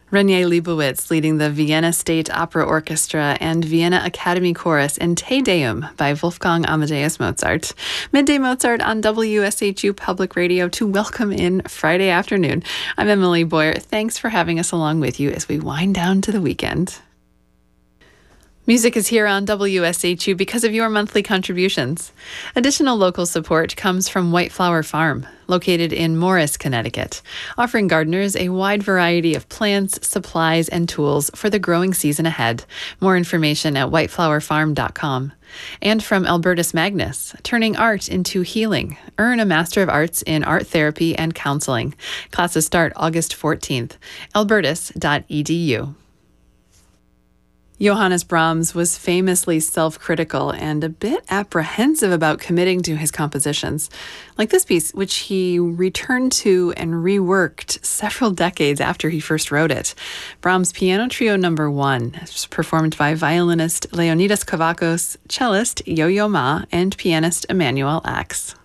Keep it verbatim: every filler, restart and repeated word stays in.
René Leibowitz leading the Vienna State Opera Orchestra and Vienna Academy Chorus in Te Deum by Wolfgang Amadeus Mozart. Midday Mozart on W S H U Public Radio to welcome in Friday afternoon. I'm Emily Boyer. Thanks for having us along with you as we wind down to the weekend. Music is here on W S H U because of your monthly contributions. Additional local support comes from White Flower Farm, located in Morris, Connecticut, offering gardeners a wide variety of plants, supplies, and tools for the growing season ahead. More information at white flower farm dot com. And from Albertus Magnus, turning art into healing. Earn a Master of Arts in Art Therapy and Counseling. Classes start August fourteenth. albertus dot e d u. Johannes Brahms was famously self-critical and a bit apprehensive about committing to his compositions, like this piece, which he returned to and reworked several decades after he first wrote it. Brahms' Piano Trio Number One is performed by violinist Leonidas Kavakos, cellist Yo-Yo Ma, and pianist Emmanuel Ax.